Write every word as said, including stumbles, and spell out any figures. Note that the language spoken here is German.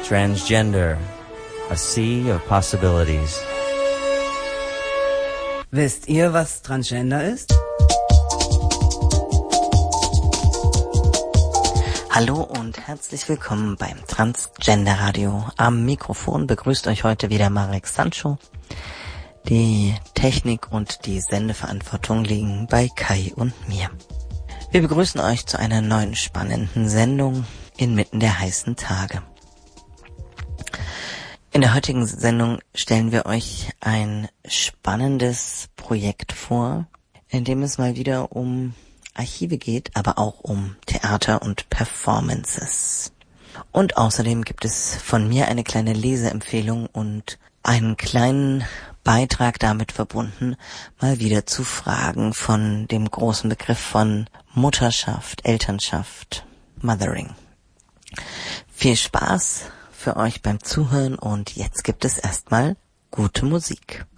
Transgender, a sea of possibilities. Wisst ihr, was Transgender ist? Hallo und herzlich willkommen beim Transgender Radio. Am Mikrofon begrüßt euch heute wieder Marek Sancho. Die Technik und die Sendeverantwortung liegen bei Kai und mir. Wir begrüßen euch zu einer neuen spannenden Sendung inmitten der heißen Tage. In der heutigen Sendung stellen wir euch ein spannendes Projekt vor, in dem es mal wieder um Archive geht, aber auch um Theater und Performances. Und außerdem gibt es von mir eine kleine Leseempfehlung und einen kleinen Beitrag damit verbunden, mal wieder zu Fragen von dem großen Begriff von Mutterschaft, Elternschaft, Mothering. Viel Spaß für euch beim Zuhören und jetzt gibt es erstmal gute Musik.